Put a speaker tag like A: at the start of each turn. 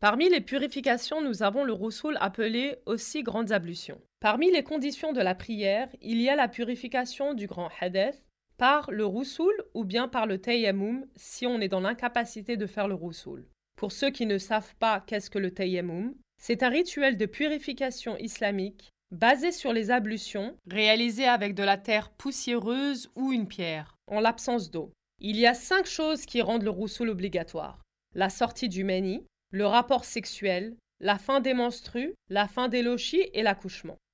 A: Parmi les purifications, nous avons le roussoul appelé aussi grandes ablutions. Parmi les conditions de la prière, il y a la purification du grand hadeth par le roussoul ou bien par le tayammum si on est dans l'incapacité de faire le roussoul. Pour ceux qui ne savent pas qu'est-ce que le tayammum, c'est un rituel de purification islamique basé sur les ablutions réalisées avec de la terre poussiéreuse ou une pierre, en l'absence d'eau. Il y a 5 choses qui rendent le roussoul obligatoire: la sortie du mani, le rapport sexuel, la fin des menstrues, la fin des lochis et l'accouchement.